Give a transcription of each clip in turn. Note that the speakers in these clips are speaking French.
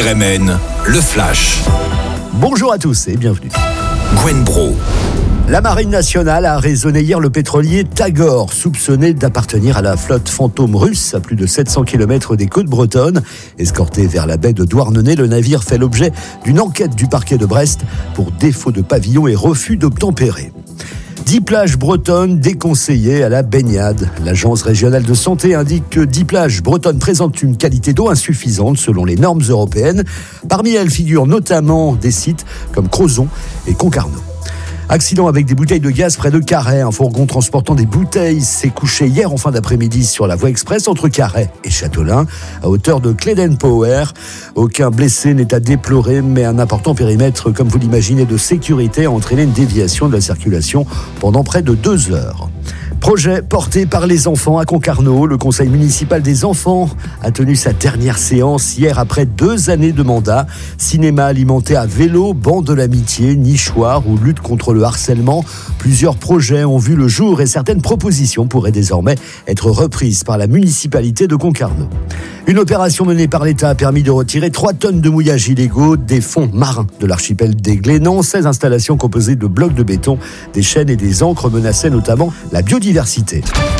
RMN, le Flash. Bonjour à tous et bienvenue. Gwen Bro. La Marine nationale a arraisonné hier le pétrolier Tagor, soupçonné d'appartenir à la flotte fantôme russe à plus de 700 km des côtes bretonnes. Escorté vers la baie de Douarnenez, le navire fait l'objet d'une enquête du parquet de Brest pour défaut de pavillon et refus d'obtempérer. 10 plages bretonnes déconseillées à la baignade. L'agence régionale de santé indique que 10 plages bretonnes présentent une qualité d'eau insuffisante selon les normes européennes. Parmi elles figurent notamment des sites comme Crozon et Concarneau. Accident avec des bouteilles de gaz près de Carhaix. Un fourgon transportant des bouteilles s'est couché hier en fin d'après-midi sur la voie express entre Carhaix et Châtelain, à hauteur de Cléden-Power. Aucun blessé n'est à déplorer, mais un important périmètre, comme vous l'imaginez, de sécurité a entraîné une déviation de la circulation pendant près de 2 heures. Projet porté par les enfants à Concarneau. Le conseil municipal des enfants a tenu sa dernière séance hier après 2 années de mandat. Cinéma alimenté à vélo, banc de l'amitié, nichoir ou lutte contre le harcèlement. Plusieurs projets ont vu le jour et certaines propositions pourraient désormais être reprises par la municipalité de Concarneau. Une opération menée par l'État a permis de retirer 3 tonnes de mouillages illégaux des fonds marins de l'archipel des Glénans. 16 installations composées de blocs de béton, des chaînes et des ancres menaçaient notamment la biodiversité.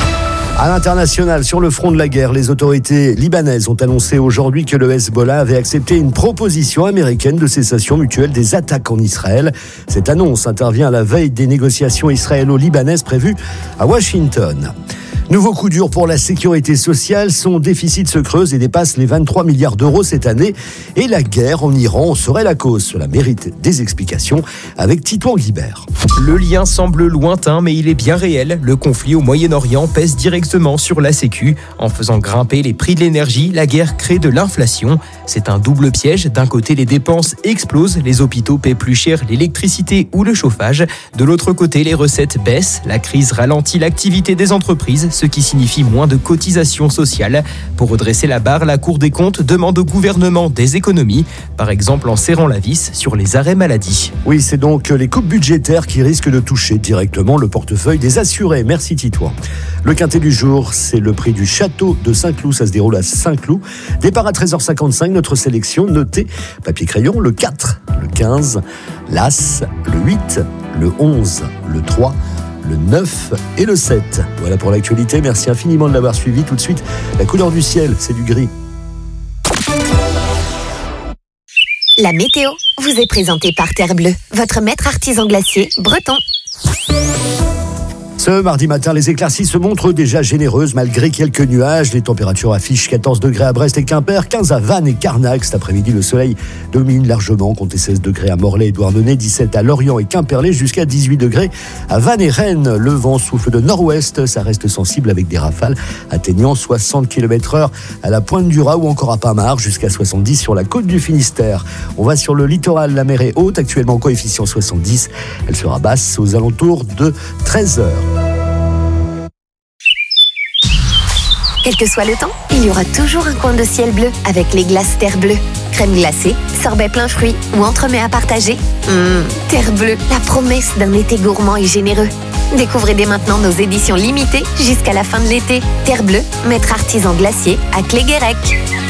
À l'international, sur le front de la guerre, les autorités libanaises ont annoncé aujourd'hui que le Hezbollah avait accepté une proposition américaine de cessation mutuelle des attaques en Israël. Cette annonce intervient à la veille des négociations israélo-libanaises prévues à Washington. Nouveau coup dur pour la sécurité sociale, son déficit se creuse et dépasse les 23 milliards d'euros cette année. Et la guerre en Iran serait la cause. Cela mérite des explications avec Titouan Guibert. Le lien semble lointain, mais il est bien réel. Le conflit au Moyen-Orient pèse directement sur la Sécu. En faisant grimper les prix de l'énergie, la guerre crée de l'inflation. C'est un double piège. D'un côté, les dépenses explosent. Les hôpitaux paient plus cher l'électricité ou le chauffage. De l'autre côté, les recettes baissent. La crise ralentit l'activité des entreprises, ce qui signifie moins de cotisations sociales. Pour redresser la barre, la Cour des comptes demande au gouvernement des économies, par exemple en serrant la vis sur les arrêts maladie. Oui, c'est donc les coupes budgétaires qui risquent de toucher directement le portefeuille des assurés. Merci Titouan. Le quintet du jour, c'est le prix du château de Saint-Cloud. Ça se déroule à Saint-Cloud. Départ à 13h55, notre sélection notée, papier-crayon, le 4, le 15, l'As, le 8, le 11, le 3, le 9 et le 7. Voilà pour l'actualité. Merci infiniment de l'avoir suivi. Tout de suite, la couleur du ciel, c'est du gris. La météo vous est présentée par Terre Bleue, votre maître artisan glacier breton. Ce mardi matin, les éclaircies se montrent déjà généreuses malgré quelques nuages. Les températures affichent 14 degrés à Brest et Quimper, 15 à Vannes et Carnac. Cet après-midi, le soleil domine largement. Comptez 16 degrés à Morlaix et Douarnenez, 17 à Lorient et Quimperlé, jusqu'à 18 degrés à Vannes et Rennes. Le vent souffle de nord-ouest. Ça reste sensible avec des rafales atteignant 60 km/h à la Pointe du Raz ou encore à Pamar, jusqu'à 70 sur la côte du Finistère. On va sur le littoral. La mer est haute, actuellement coefficient 70. Elle sera basse aux alentours de 13 heures. Quel que soit le temps, il y aura toujours un coin de ciel bleu avec les glaces Terre Bleue. Crème glacée, sorbet plein fruits ou entremets à partager. Terre Bleue, la promesse d'un été gourmand et généreux. Découvrez dès maintenant nos éditions limitées jusqu'à la fin de l'été. Terre Bleue, maître artisan glacier à Cléguérec.